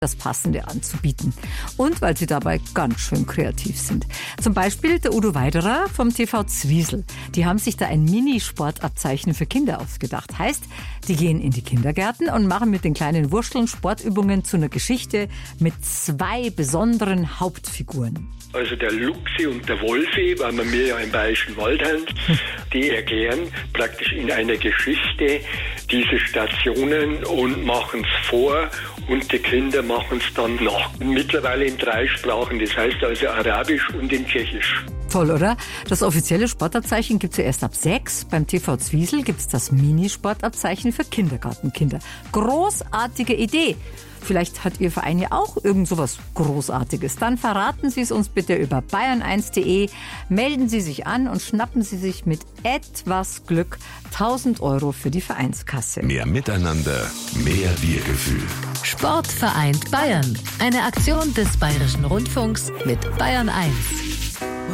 das Passende anzubieten. Und weil sie dabei ganz schön kreativ sind. Zum Beispiel der Udo Weiderer vom TV Zwiesel. Die haben sich da ein Mini-Sportabzeichen für Kinder ausgedacht. Heißt, die gehen in die Kindergärten und machen mit den kleinen Wursteln Sportübungen zu einer Geschichte mit 2 besonderen Hauptfiguren. Also der Luchsi und der Wolfi, weil wir ja im Bayerischen Wald haben, die erklären praktisch in einer Geschichte diese Stationen und machen es vor und die Kinder machen es dann nach. Mittlerweile in 3 Sprachen, das heißt also Arabisch und in Tschechisch. Toll, oder? Das offizielle Sportabzeichen gibt es ja erst ab 6. Beim TV Zwiesel gibt es das Mini-Sportabzeichen für Kindergartenkinder. Großartige Idee. Vielleicht hat Ihr Verein ja auch irgend sowas Großartiges. Dann verraten Sie es uns bitte über bayern1.de. Melden Sie sich an und schnappen Sie sich mit etwas Glück 1.000 € für die Vereinskasse. Mehr Miteinander, mehr Wir-Gefühl. Sport vereint Bayern. Eine Aktion des Bayerischen Rundfunks mit Bayern 1.